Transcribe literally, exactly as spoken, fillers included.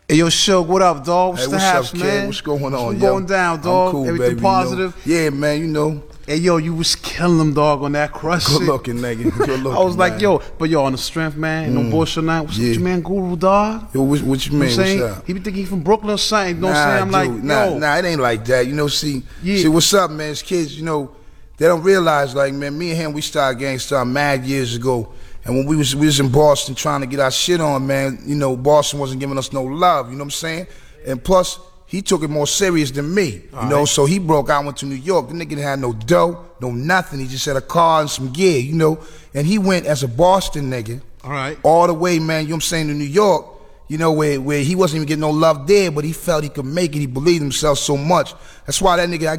Hey, yo, Suge, what up, dog? What's Hey, the what's haps, up, kid? man? What's going on, What's yo? going down, dog? I'm cool, Everything baby, positive? You know? Yeah, man, you know. Hey, yo, you was killing them, dog, on that crush Good shit. looking, nigga. Good looking, I was like, man. yo, but yo, on the strength, man, mm. no bullshit now. What's yeah. up, your man, Guru, dog? Yo, what, what you mean? You know what what's saying? up? He be thinking he from Brooklyn or something. You know what I'm nah, saying? I'm dude, like, nah, yo. nah, it ain't like that. You know, see, yeah. see, what's up, man? It's kids, you know, they don't realize, like, man, me and him, we started Gang Starr mad years ago. And when we was we was in Boston trying to get our shit on, man, you know, Boston wasn't giving us no love, you know what I'm saying? And plus, he took it more serious than me, you All know, right. so he broke out, went to New York. The nigga didn't have no dough, no nothing. He just had a car and some gear, you know. And he went as a Boston nigga, all right, all the way, man, you know what I'm saying, to New York, you know, where, where he wasn't even getting no love there, but he felt he could make it. He believed himself so much. That's why that nigga, I